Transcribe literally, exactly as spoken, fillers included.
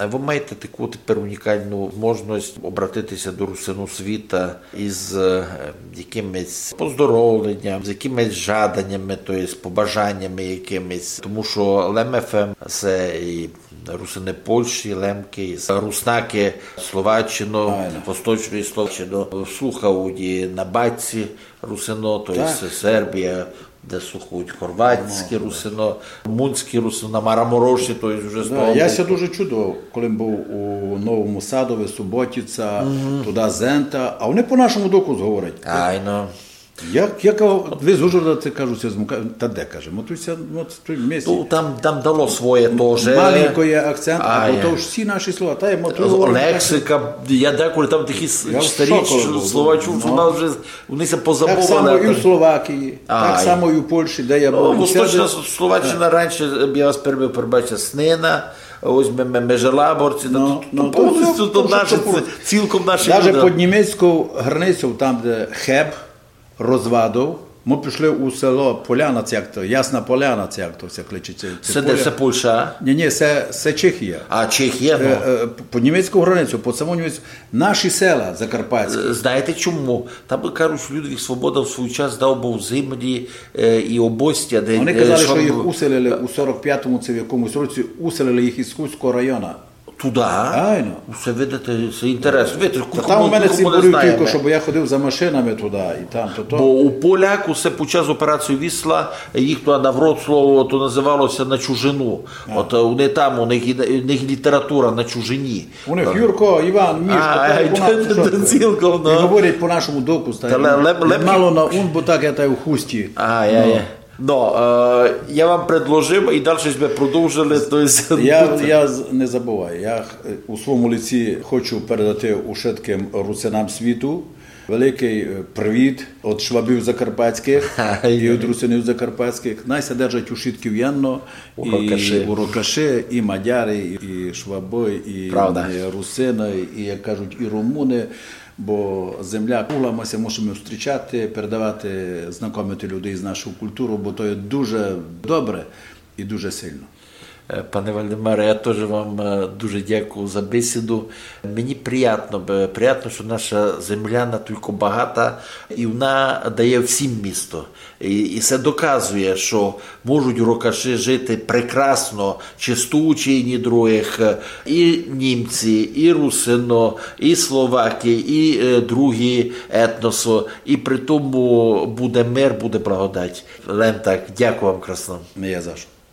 ви маєте таку тепер унікальну можливість обратитися до русину світа із якимись поздоровленням, з якимись жаданнями, тобто побажаннями якимись. Тому що Лемефем – це і русини Польщі, Лемки, руснаки Словаччину, Восточної Словаччини, слухають на Батці русино, тобто Сербія, де слухають хорватське русино, мунське русино, на Марамороші, тобто вже з того. Я ся дуже чудував, коли був у Новому Садові, Суботіця, угу. туди Зента, а вони по-нашому доку говорять. Айно. Як, як ви з Ужгорода, це кажуть, та де, каже, мотуйся, мотуй місці. Ну, там, там дало своє теж. Маленький є акцент, а то ж всі наші слова, та є мотуй. Лексика, я деколи там такі старі слова чув, що нас вже, вони се позабували. Так само і в Словакії, так само і в Польщі, де я був. Восточна Словаччина раніше, я вас перебив, перебачив, Снина, ось ми Межелаборці, повністю то наше, цілком наші люди. Навіть під німецьку границю, там де Хеб, Розвадов, ми пішли у село Поляна, як то, Ясна Поляна, як то все кличеться. Це де, це Польща? Ні, ні, це, це Чехія. А, Чехія, ну. Е, по німецьку границю, по самому німецьку, наші села закарпатські. Знаєте чому? Там, кажуть, що Людвиг Свобода в свій час дав був землі е, і обостя. Де, Вони казали, що їх уселили у сорок п'ятому, це в якомусь році, уселили їх із Хуського району. Туди? Айно. Все, видите, це інтересно. Видите, там у мене ці борють тільки, щоб я ходив за машинами туди і там. То, то. Бо у поляку все під час операції Вісла, їх туди на Вроцлаву, то називалося на чужину. А. От вони там, у них, у них література на чужині. У них Юрко, Іван, Мішко, цілком. І говорять по нашому доку. Мало на ун, бо так я та у хусті. А, я, я. No, uh, я вам предложив і далі ми продовжили. Тобто... Я, я не забуваю, я у своєму лиці хочу передати ушитким русинам світу великий привіт від швабів закарпатських і від русинів закарпатських. Найся держать ушитки в Янно, у і урокаши, і мадяри, і шваби, і Правда. русини, і, як кажуть, і румуни. Бо земля кругла, ми се мусимо зустрічати, передавати, знайомити людей з нашою культурою, бо то є дуже добре і дуже сильно. Пане Вальдемаре, я теж вам дуже дякую за бесіду. Мені приємно, приємно, що наша земля настільки багата і вона дає всім місто. І, і це доказує, що можуть рокаші жити прекрасно, чистучі, ні других, і німці, і русино, і словаки, і е, другі етноси. І при тому буде мир, буде благодать. Лем так, дякую вам красно. Не я за що.